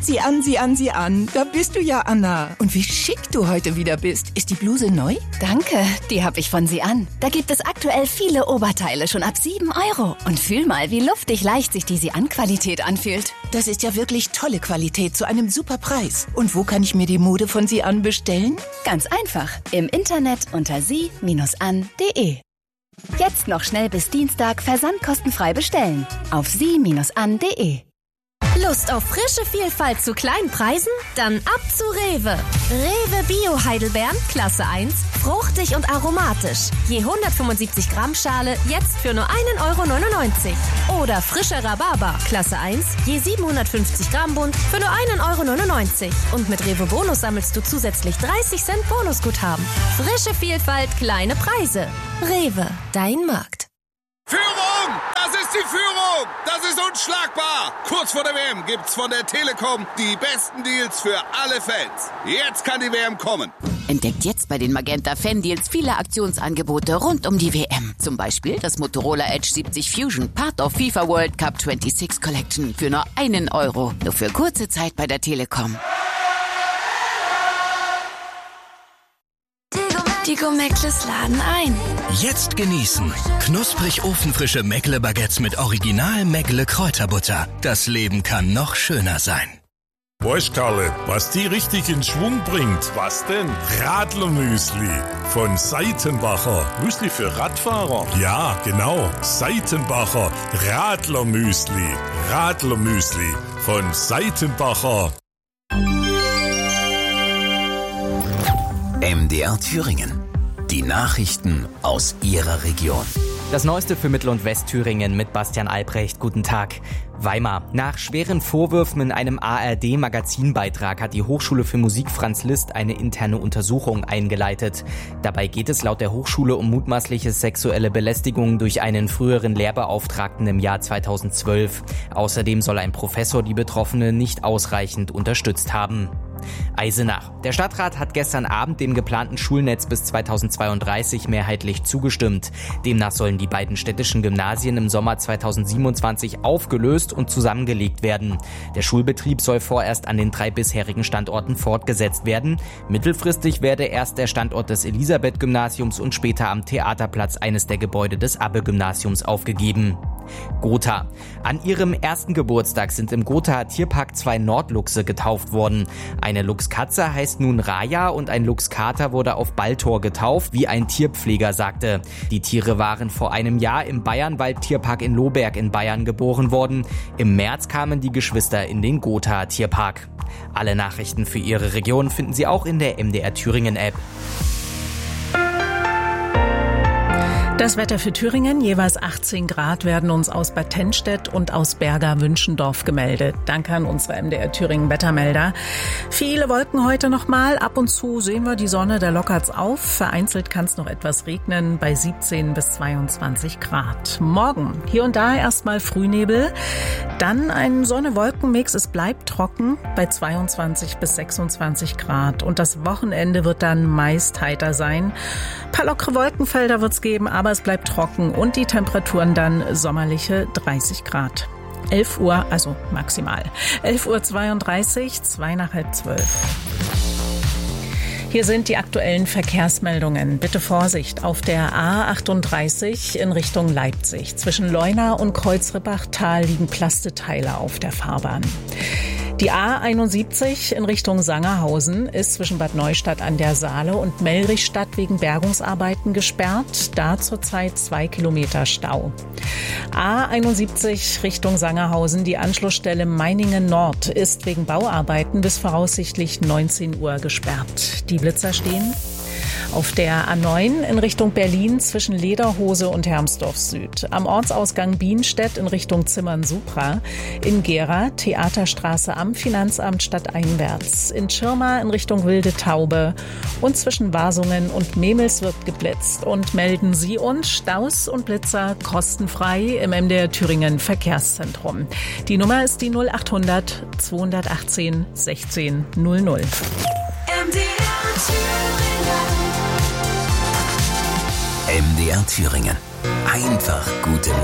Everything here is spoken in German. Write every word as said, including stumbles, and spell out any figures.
Sieh an, sieh an, sieh an. Da bist du ja, Anna. Und wie schick du heute wieder bist. Ist die Bluse neu? Danke, die habe ich von Sie an. Da gibt es aktuell viele Oberteile schon ab sieben Euro. Und fühl mal, wie luftig leicht sich die Sie an Qualität anfühlt. Das ist ja wirklich tolle Qualität zu einem super Preis. Und wo kann ich mir die Mode von Sie an bestellen? Ganz einfach. Im Internet unter sie Bindestrich an punkt de. Jetzt noch schnell bis Dienstag versandkostenfrei bestellen. Auf sie Bindestrich an punkt de. Lust auf frische Vielfalt zu kleinen Preisen? Dann ab zu Rewe. Rewe Bio Heidelbeeren, Klasse eins, fruchtig und aromatisch. Je hundertfünfundsiebzig Gramm Schale, jetzt für nur einen Euro neunundneunzig. Oder frischer Rhabarber, Klasse eins, je siebenhundertfünfzig Gramm Bund, für nur einen Euro neunundneunzig. Und mit Rewe Bonus sammelst du zusätzlich dreißig Cent Bonusguthaben. Frische Vielfalt, kleine Preise. Rewe, dein Markt. Führung! Das ist die Führung! Das ist unschlagbar! Kurz vor der W M gibt's von der Telekom die besten Deals für alle Fans. Jetzt kann die W M kommen. Entdeckt jetzt bei den Magenta Fan Deals viele Aktionsangebote rund um die W M. Zum Beispiel das Motorola Edge siebzig Fusion, Part of FIFA World Cup sechsundzwanzig Collection für nur einen Euro. Nur für kurze Zeit bei der Telekom. Die Go-Meckles laden ein. Jetzt genießen. Knusprig ofenfrische Meckle-Baguettes mit Original Meckle-Kräuterbutter. Das Leben kann noch schöner sein. Weißt Karle, was die richtig in Schwung bringt? Was denn? Radlermüsli von Seitenbacher. Müsli für Radfahrer? Ja, genau. Seitenbacher Radlermüsli. Radlermüsli von Seitenbacher. M D R Thüringen. Die Nachrichten aus Ihrer Region. Das Neueste für Mittel- und Westthüringen mit Bastian Albrecht. Guten Tag. Weimar. Nach schweren Vorwürfen in einem A R D-Magazinbeitrag hat die Hochschule für Musik Franz Liszt eine interne Untersuchung eingeleitet. Dabei geht es laut der Hochschule um mutmaßliche sexuelle Belästigung durch einen früheren Lehrbeauftragten im Jahr zweitausendzwölf. Außerdem soll ein Professor die Betroffene nicht ausreichend unterstützt haben. Eisenach. Der Stadtrat hat gestern Abend dem geplanten Schulnetz bis zweitausendzweiunddreißig mehrheitlich zugestimmt. Demnach sollen die beiden städtischen Gymnasien im Sommer zweitausendsiebenundzwanzig aufgelöst und zusammengelegt werden. Der Schulbetrieb soll vorerst an den drei bisherigen Standorten fortgesetzt werden. Mittelfristig werde erst der Standort des Elisabeth-Gymnasiums und später am Theaterplatz eines der Gebäude des Abbe-Gymnasiums aufgegeben. Gotha. An ihrem ersten Geburtstag sind im Gothaer Tierpark zwei Nordluchse getauft worden. Eine Luchskatze heißt nun Raja und ein Luchskater wurde auf Baltor getauft, wie ein Tierpfleger sagte. Die Tiere waren vor einem Jahr im Bayernwald-Tierpark in Lohberg in Bayern geboren worden. Im März kamen die Geschwister in den Gothaer Tierpark. Alle Nachrichten für Ihre Region finden Sie auch in der M D R Thüringen App. Das Wetter für Thüringen, jeweils achtzehn Grad, werden uns aus Bad Tennstedt und aus Berga-Wünschendorf gemeldet. Danke an unsere M D R Thüringen Wettermelder. Viele Wolken heute nochmal. Ab und zu sehen wir die Sonne, da lockert's auf. Vereinzelt kann es noch etwas regnen bei siebzehn bis zweiundzwanzig Grad. Morgen hier und da erstmal Frühnebel, dann ein Sonne-Wolken-Mix. Es bleibt trocken bei zweiundzwanzig bis sechsundzwanzig Grad. Und das Wochenende wird dann meist heiter sein. Ein paar lockere Wolkenfelder wird's geben, aber es bleibt trocken und die Temperaturen dann sommerliche dreißig Grad. elf Uhr, also maximal. elf Uhr zweiunddreißig, zwei nach halb zwölf. Hier sind die aktuellen Verkehrsmeldungen. Bitte Vorsicht auf der A achtunddreißig in Richtung Leipzig. Zwischen Leuna und Kreuzrippachtal liegen Plasteteile auf der Fahrbahn. Die A einundsiebzig in Richtung Sangerhausen ist zwischen Bad Neustadt an der Saale und Mellrichstadt wegen Bergungsarbeiten gesperrt. Da zurzeit zwei Kilometer Stau. A einundsiebzig Richtung Sangerhausen, die Anschlussstelle Meiningen Nord ist wegen Bauarbeiten bis voraussichtlich neunzehn Uhr gesperrt. Die Blitzer stehen auf der A neun in Richtung Berlin zwischen Lederhose und Hermsdorf Süd. Am Ortsausgang Bienstedt in Richtung Zimmern-Supra. In Gera Theaterstraße am Finanzamt stadteinwärts. In Schirma in Richtung Wilde Taube. Und zwischen Wasungen und Memels wird geblitzt. Und melden Sie uns Staus und Blitzer kostenfrei im M D R Thüringen Verkehrszentrum. Die Nummer ist die null achthundert zweihundertachtzehn sechzehn null null. M D R Thüringen. M D R Thüringen. Einfach gute